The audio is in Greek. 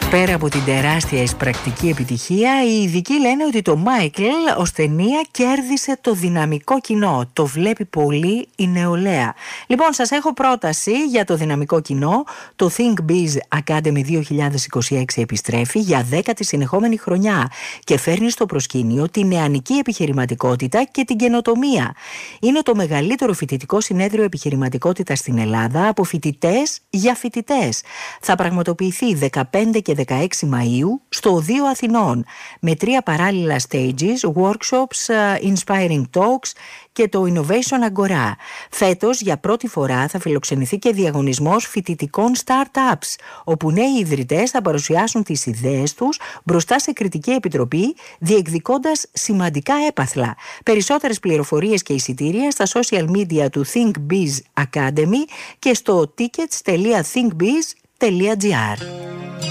Πέρα από την τεράστια εισπρακτική επιτυχία, οι ειδικοί λένε ότι το Μάικλ ως ταινία κέρδισε το δυναμικό κοινό. Το βλέπει πολύ η νεολαία. Λοιπόν, σας έχω πρόταση για το δυναμικό κοινό. Το Think Biz Academy 2026 επιστρέφει για 10η συνεχόμενη χρονιά και φέρνει στο προσκήνιο τη νεανική επιχειρηματικότητα και την καινοτομία. Είναι το μεγαλύτερο φοιτητικό συνέδριο επιχειρηματικότητας στην Ελλάδα από φοιτητές για φοιτητές. Θα πραγματοποιηθεί 15 και 16 Μαΐου στο Οδείο Αθηνών με 3 παράλληλα stages, workshops, inspiring talks και το Innovation Agora. Φέτος για πρώτη φορά θα φιλοξενηθεί και διαγωνισμός φοιτητικών startups, όπου νέοι ιδρυτές θα παρουσιάσουν τις ιδέες τους μπροστά σε κριτική επιτροπή, διεκδικώντας σημαντικά έπαθλα. Περισσότερες πληροφορίες και εισιτήρια στα social media του Think Biz Academy και στο tickets.thinkbiz.gr.